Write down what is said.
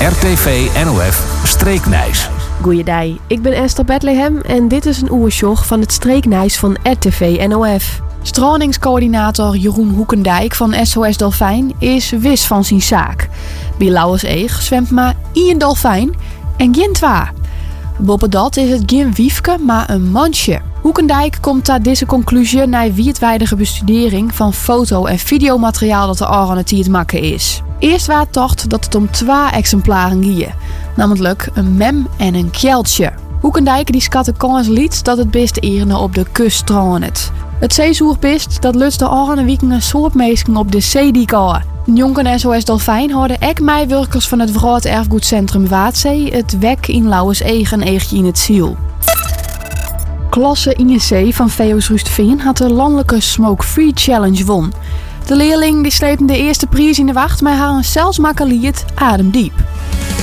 RTV NOF Streeknijs. Goeiedag, ik ben Esther Bethlehem en dit is een oersjog van het Streeknijs van RTV NOF. Stralingscoördinator Jeroen Hoekendijk van SOS Dolfijn is wis van zijn zaak. Bij Lauwerseeg zwemt maar 1 dolfijn en geen 2. Boven dat is het geen wiefke, maar een mansje. Hoekendijk komt tot deze conclusie na wijdwijdige bestudering van foto- en videomateriaal dat de aan het hier maken is. Eerst waar tocht dat het om 2 exemplaren ging, namelijk een mem en een kjeltje. Hoekendijk die schat de kans liet dat het best eerder op de kust strandet. Het zeezoerbist dat lust de oranje wieken een soort meesking op de zeediekoor. Jonken SOS Dolfijn houden ook meewerkers van het Vrood Erfgoedcentrum Waatzee het wek in Lauwerseeg een eegje in het ziel. Klasse INC van VO's Rusteveen had de landelijke Smoke Free Challenge won. De leerling die sleepte de eerste prijs in de wacht, maar haar zelfs makkelijk ademdiep.